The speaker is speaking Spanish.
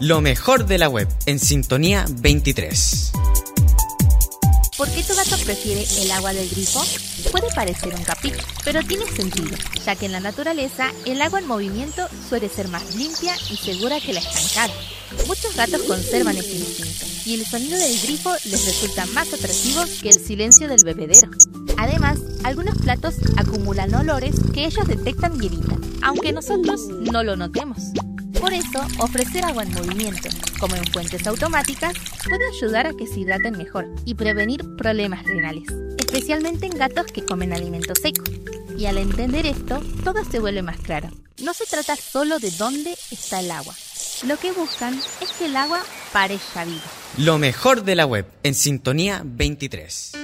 Lo mejor de la web en Sintonía 23. ¿Por qué tu gato prefiere el agua del grifo? Puede parecer un capricho, pero tiene sentido, ya que en la naturaleza el agua en movimiento suele ser más limpia y segura que la estancada. Muchos gatos conservan este instinto y el sonido del grifo les resulta más atractivo que el silencio del bebedero. Además, algunos platos acumulan olores que ellos detectan y evitan, aunque nosotros no lo notemos. Por eso, ofrecer agua en movimiento, como en fuentes automáticas, puede ayudar a que se hidraten mejor y prevenir problemas renales, especialmente en gatos que comen alimentos secos. Y al entender esto, todo se vuelve más claro. No se trata solo de dónde está el agua. Lo que buscan es que el agua parezca viva. Lo mejor de la web en Sintonía 23.